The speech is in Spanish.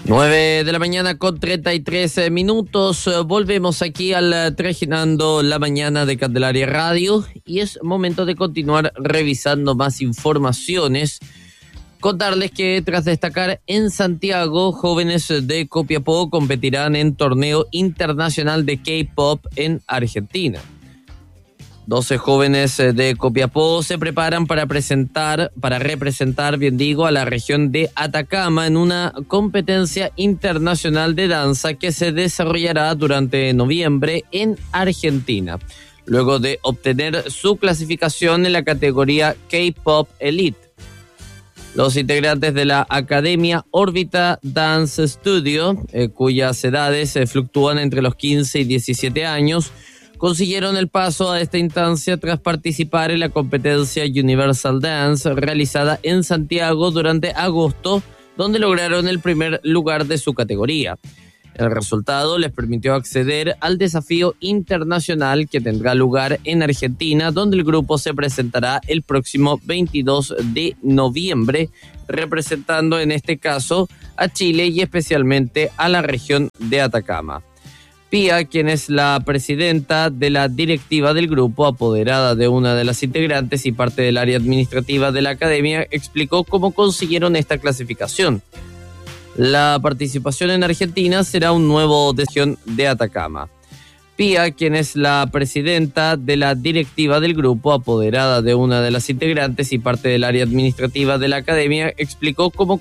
9 de la mañana con 33 minutos. Volvemos aquí al Trajinando la Mañana de Candelaria Radio y es momento de continuar revisando más informaciones. Contarles que tras destacar en Santiago, jóvenes de Copiapó competirán en torneo internacional de K-pop en Argentina. 12 jóvenes de Copiapó se preparan para representar, a la región de Atacama en una competencia internacional de danza que se desarrollará durante noviembre en Argentina, luego de obtener su clasificación en la categoría K-pop Elite. Los integrantes de la Academia Órbita Dance Studio, cuyas edades fluctúan entre los 15 y 17 años, consiguieron el paso a esta instancia tras participar en la competencia Universal Dance realizada en Santiago durante agosto, donde lograron el primer lugar de su categoría. El resultado les permitió acceder al desafío internacional que tendrá lugar en Argentina, donde el grupo se presentará el próximo 22 de noviembre, representando en este caso a Chile y especialmente a la región de Atacama. Pía, quien es la presidenta de la directiva del grupo, apoderada de una de las integrantes y parte del área administrativa de la academia, explicó cómo consiguieron esta clasificación. La participación en Argentina será un nuevo desafío de Atacama. Pía, quien es la presidenta de la directiva del grupo, apoderada de una de las integrantes y parte del área administrativa de la academia, explicó cómo